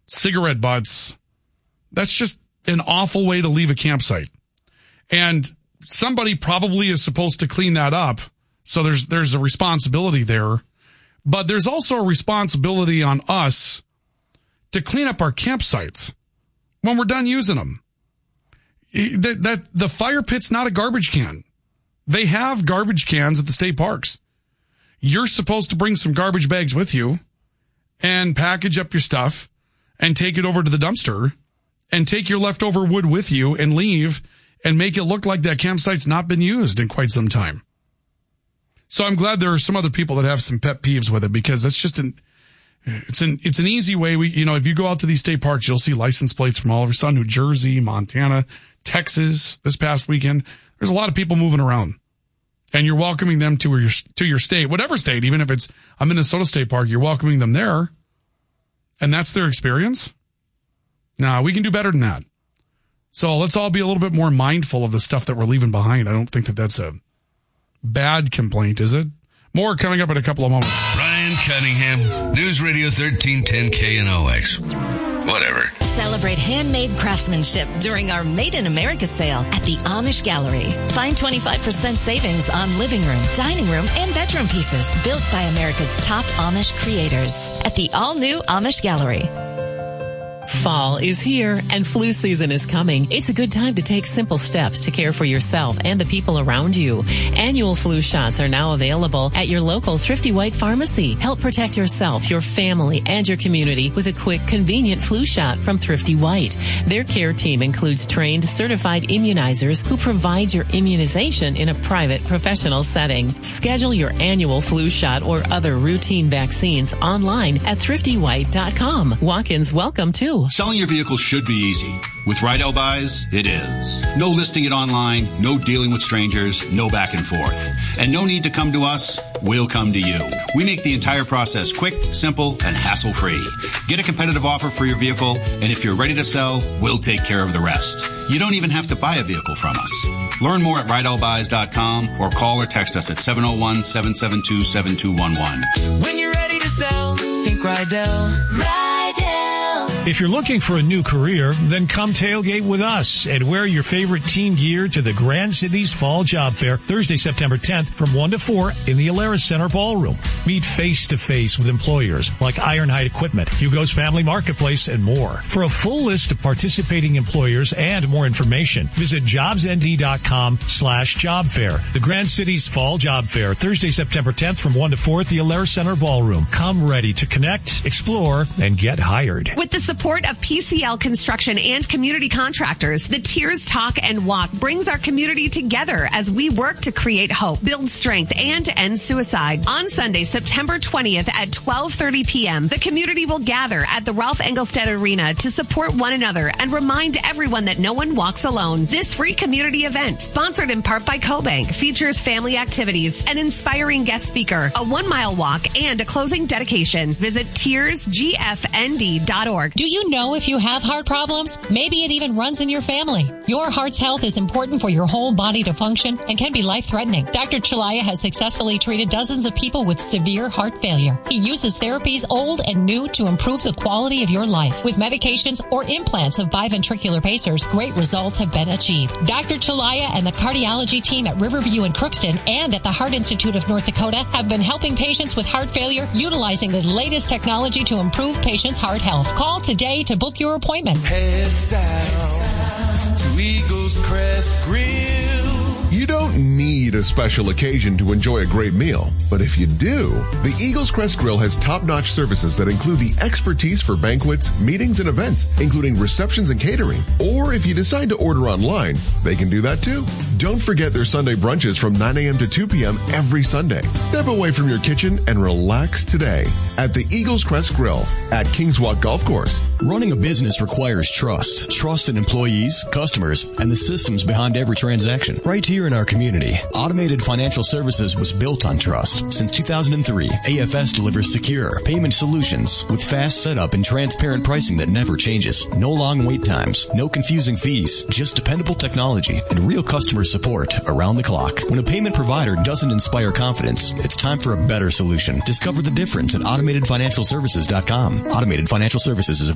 cigarette butts. That's just an awful way to leave a campsite. And somebody probably is supposed to clean that up. So there's a responsibility there. But there's also a responsibility on us to clean up our campsites when we're done using them. That the fire pit's not a garbage can. They have garbage cans at the state parks. You're supposed to bring some garbage bags with you and package up your stuff and take it over to the dumpster and take your leftover wood with you and leave and make it look like that campsite's not been used in quite some time. So I'm glad there are some other people that have some pet peeves with it, because that's just it's an easy way. If you go out to these state parks, you'll see license plates from all over New Jersey, Montana, Texas this past weekend. There's a lot of people moving around, and you're welcoming them to your state, whatever state, even if it's a Minnesota state park, you're welcoming them there. And that's their experience. Nah, we can do better than that. So let's all be a little bit more mindful of the stuff that we're leaving behind. I don't think that that's a bad complaint, is it? More coming up in a couple of moments. Ryan Cunningham, News Radio 1310 KNOX. Whatever. Celebrate handmade craftsmanship during our Made in America sale at the Amish Gallery. Find 25% savings on living room, dining room, and bedroom pieces built by America's top Amish creators at the all-new Amish Gallery. Fall is here and flu season is coming. It's a good time to take simple steps to care for yourself and the people around you. Annual flu shots are now available at your local Thrifty White pharmacy. Help protect yourself, your family, and your community with a quick, convenient flu shot from Thrifty White. Their care team includes trained, certified immunizers who provide your immunization in a private, professional setting. Schedule your annual flu shot or other routine vaccines online at thriftywhite.com. Walk-ins welcome too. Selling your vehicle should be easy. With Rydell Buys, it is. No listing it online, no dealing with strangers, no back and forth. And no need to come to us, we'll come to you. We make the entire process quick, simple, and hassle-free. Get a competitive offer for your vehicle, and if you're ready to sell, we'll take care of the rest. You don't even have to buy a vehicle from us. Learn more at RydellBuys.com or call or text us at 701-772-7211. When you're ready to sell, think Rydell. If you're looking for a new career, then come tailgate with us and wear your favorite team gear to the Grand Cities Fall Job Fair Thursday, September 10th from 1 to 4 in the Alaris Center Ballroom. Meet face-to-face with employers like Ironhide Equipment, Hugo's Family Marketplace, and more. For a full list of participating employers and more information, visit jobsnd.com/job fair. The Grand Cities Fall Job Fair Thursday, September 10th from 1 to 4 at the Alaris Center Ballroom. Come ready to connect, explore, and get hired. With the support of PCL Construction and community contractors, the Tears Talk and Walk brings our community together as we work to create hope, build strength, and end suicide. On Sunday, September 20th at 12:30 p.m., the community will gather at the Ralph Engelstad Arena to support one another and remind everyone that no one walks alone. This free community event, sponsored in part by CoBank, features family activities, an inspiring guest speaker, a 1-mile walk, and a closing dedication. Visit tearsgfnd.org. Do you know if you have heart problems? Maybe it even runs in your family. Your heart's health is important for your whole body to function and can be life-threatening. Dr. Chalaya has successfully treated dozens of people with severe heart failure. He uses therapies old and new to improve the quality of your life. With medications or implants of biventricular pacers, great results have been achieved. Dr. Chalaya and the cardiology team at Riverview in Crookston and at the Heart Institute of North Dakota have been helping patients with heart failure utilizing the latest technology to improve patients' heart health. Call today to book your appointment. Head south to Eagles Crest Grill. You don't need a special occasion to enjoy a great meal, but if you do, the Eagles Crest Grill has top-notch services that include the expertise for banquets, meetings, and events, including receptions and catering. Or if you decide to order online, they can do that too. Don't forget their Sunday brunches from 9 a.m. to 2 p.m. every Sunday. Step away from your kitchen and relax today at the Eagles Crest Grill at Kings Walk Golf Course. Running a business requires trust. Trust in employees, customers, and the systems behind every transaction. Right here in our community, Automated Financial Services was built on trust. Since 2003, AFS delivers secure payment solutions with fast setup and transparent pricing that never changes. No long wait times, no confusing fees, just dependable technology and real customer support around the clock. When a payment provider doesn't inspire confidence, it's time for a better solution. Discover the difference at AutomatedFinancialServices.com. Automated Financial Services is